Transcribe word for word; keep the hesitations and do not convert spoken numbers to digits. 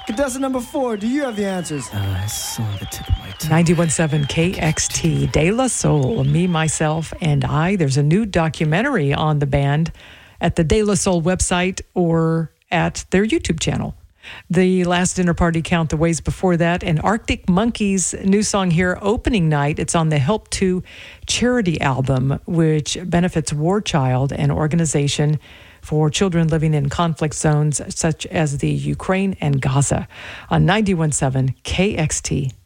Contestant number four, do you have the answers? Uh, it's on the tip of my tongue. ninety-one point seven K X T, De La Soul, Me, Myself, and I. There's a new documentary on the band at the De La Soul website or at their YouTube channel. The Last Dinner Party, Count the Ways before that, and Arctic Monkeys' new song here, Opening Night. It's on the Help to Charity album, which benefits War Child, an organization for children living in conflict zones such as the Ukraine and Gaza, on ninety-one point seven K X T.